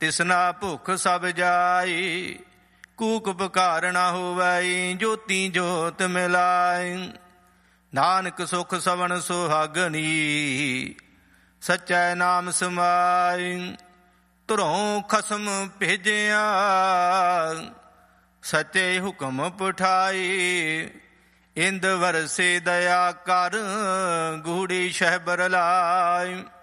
ਤਿਸਨਾ ਭੁੱਖ ਸਭ ਜਾਈ। ਕੂਕ ਪੁਕਾਰ ਨਾ ਹੋਵੈ, ਜੋਤੀ ਜੋਤ ਮਿਲਾਈ। ਨਾਨਕ ਸੁਖ ਸਵਣ ਸੁਹਾਗਣੀ, ਸੱਚੈ ਨਾਮ ਸਮਾਈ। ਧੁਰੋਂ ਖਸਮ ਭੇਜਿਆ, ਸੱਚੇ ਹੁਕਮ ਪਠਾਈ। ਇੰਦ ਵਰਸੇ ਦਇਆ ਕਰ, ਗੂੜੀ ਸ਼ਹਿਬਰ ਲਾਈ।